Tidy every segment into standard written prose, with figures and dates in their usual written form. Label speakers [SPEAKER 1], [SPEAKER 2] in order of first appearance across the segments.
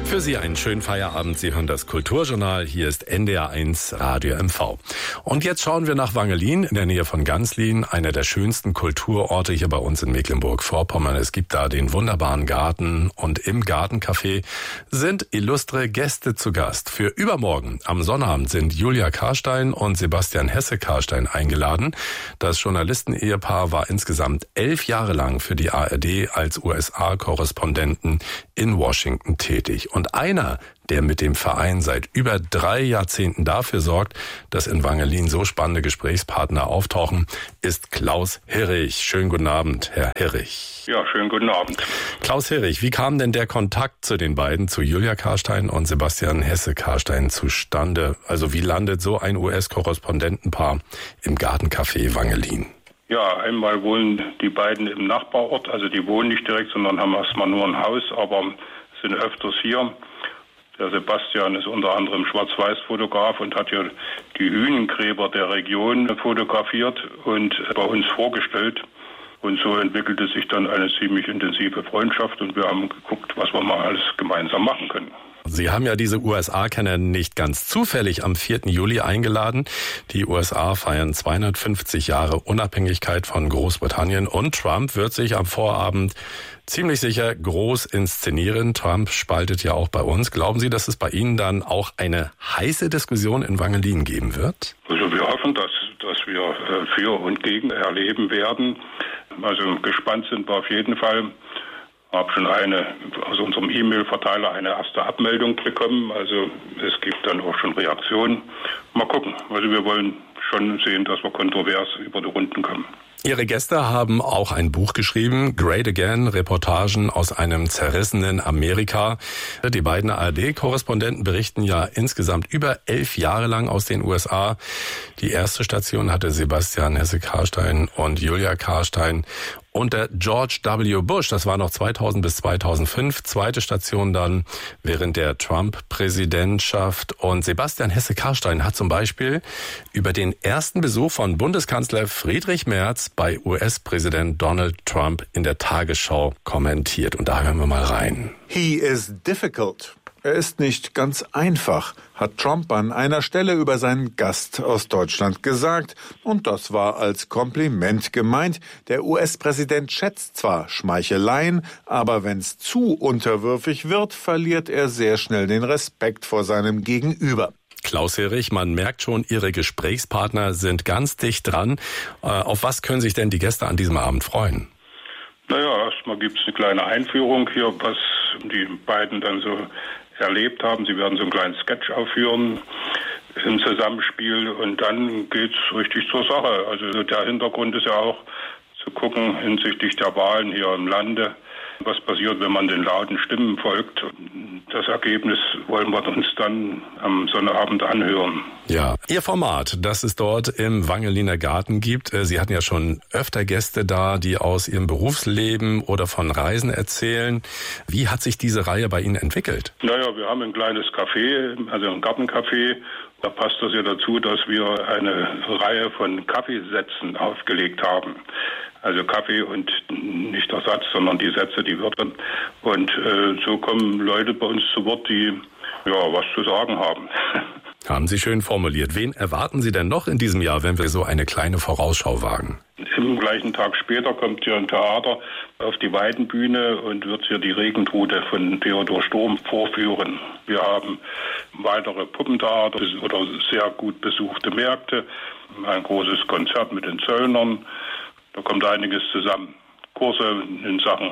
[SPEAKER 1] Für Sie einen schönen Feierabend. Sie hören das Kulturjournal. Hier ist NDR1 Radio MV. Und jetzt schauen wir nach Wangelin in der Nähe von Ganzlin, einer der schönsten Kulturorte hier bei uns in Mecklenburg-Vorpommern. Es gibt da den wunderbaren Garten und im Gartencafé sind illustre Gäste zu Gast. Für übermorgen am Sonnabend sind Julia Karstein und Sebastian Hesse-Karstein eingeladen. Das Journalisten-Ehepaar war insgesamt 11 Jahre lang für die ARD als USA-Korrespondenten in Washington tätig. Und einer, der mit dem Verein seit über 3 Jahrzehnten dafür sorgt, dass in Wangelin so spannende Gesprächspartner auftauchen, ist Klaus Hirrich. Schönen guten Abend, Herr Hirrich.
[SPEAKER 2] Ja, schönen guten Abend.
[SPEAKER 1] Klaus Hirrich, wie kam denn der Kontakt zu den beiden, zu Julia Karstein und Sebastian Hesse-Karstein zustande? Also wie landet so ein US-Korrespondentenpaar im Gartencafé Wangelin?
[SPEAKER 2] Ja, einmal wohnen die beiden im Nachbarort, also die wohnen nicht direkt, sondern haben erstmal nur ein Haus, aber sind öfters hier. Der Sebastian ist unter anderem Schwarz-Weiß-Fotograf und hat ja die Hünengräber der Region fotografiert und bei uns vorgestellt. Und so entwickelte sich dann eine ziemlich intensive Freundschaft und wir haben geguckt, was wir mal alles gemeinsam machen können.
[SPEAKER 1] Sie haben ja diese USA-Kenner nicht ganz zufällig am 4. Juli eingeladen. Die USA feiern 250 Jahre Unabhängigkeit von Großbritannien und Trump wird sich am Vorabend ziemlich sicher groß inszenieren. Trump spaltet ja auch bei uns. Glauben Sie, dass es bei Ihnen dann auch eine heiße Diskussion in Wangelin geben wird?
[SPEAKER 2] Also wir hoffen, dass wir für und gegen erleben werden. Also gespannt sind wir auf jeden Fall. Ich habe schon aus unserem E-Mail-Verteiler eine erste Abmeldung bekommen. Also es gibt dann auch schon Reaktionen. Mal gucken. Also wir wollen schon sehen, dass wir kontrovers über die Runden kommen.
[SPEAKER 1] Ihre Gäste haben auch ein Buch geschrieben, Great Again, Reportagen aus einem zerrissenen Amerika. Die beiden ARD-Korrespondenten berichten ja insgesamt über 11 Jahre lang aus den USA. Die erste Station hatte Sebastian Hesse-Karstein und Julia Karstein unter George W. Bush. Das war noch 2000 bis 2005. Zweite Station dann während der Trump-Präsidentschaft. Und Sebastian Hesse-Karstein hat zum Beispiel über den ersten Besuch von Bundeskanzler Friedrich Merz bei US-Präsident Donald Trump in der Tagesschau kommentiert. Und da hören wir mal rein.
[SPEAKER 3] He is difficult. Er ist nicht ganz einfach, hat Trump an einer Stelle über seinen Gast aus Deutschland gesagt. Und das war als Kompliment gemeint. Der US-Präsident schätzt zwar Schmeicheleien, aber wenn's zu unterwürfig wird, verliert er sehr schnell den Respekt vor seinem Gegenüber.
[SPEAKER 1] Klaus Hirrich, man merkt schon, Ihre Gesprächspartner sind ganz dicht dran. Auf was können sich denn die Gäste an diesem Abend freuen?
[SPEAKER 2] Naja, erstmal gibt's eine kleine Einführung hier, was die beiden dann so erlebt haben. Sie werden so einen kleinen Sketch aufführen im Zusammenspiel und dann geht's richtig zur Sache. Also der Hintergrund ist ja auch zu gucken hinsichtlich der Wahlen hier im Lande, was passiert, wenn man den lauten Stimmen folgt. Das Ergebnis wollen wir uns dann am Sonnabend anhören.
[SPEAKER 1] Ja, Ihr Format, das es dort im Wangeliner Garten gibt. Sie hatten ja schon öfter Gäste da, die aus ihrem Berufsleben oder von Reisen erzählen. Wie hat sich diese Reihe bei Ihnen entwickelt?
[SPEAKER 2] Naja, wir haben ein kleines Café, also ein Gartencafé. Da passt das ja dazu, dass wir eine Reihe von Kaffeesätzen aufgelegt haben. Also Kaffee und nicht der Satz, sondern die Sätze, die Wörter. Und so kommen Leute bei uns zu Wort, die was zu sagen haben.
[SPEAKER 1] Haben Sie schön formuliert. Wen erwarten Sie denn noch in diesem Jahr, wenn wir so eine kleine Vorausschau wagen?
[SPEAKER 2] Im gleichen Tag später kommt hier ein Theater auf die Weidenbühne und wird hier die Regentrute von Theodor Sturm vorführen. Wir haben weitere Puppentheater oder sehr gut besuchte Märkte, ein großes Konzert mit den Zöllnern. Da kommt einiges zusammen. Kurse in Sachen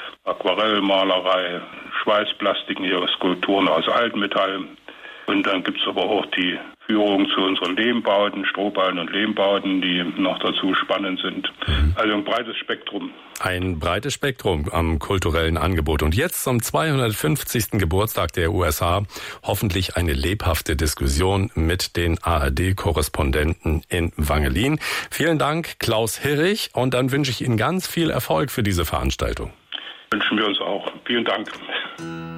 [SPEAKER 2] Aquarellmalerei, Schweißplastiken, hier Skulpturen aus Altmetall. Und dann gibt's aber auch die Führung zu unseren Lehmbauten, Strohballen und Lehmbauten, die noch dazu spannend sind. Also ein breites Spektrum.
[SPEAKER 1] Ein breites Spektrum am kulturellen Angebot. Und jetzt zum 250. Geburtstag der USA hoffentlich eine lebhafte Diskussion mit den ARD-Korrespondenten in Wangelin. Vielen Dank, Klaus Hirrich. Und dann wünsche ich Ihnen ganz viel Erfolg für diese Veranstaltung.
[SPEAKER 2] Wünschen wir uns auch. Vielen Dank.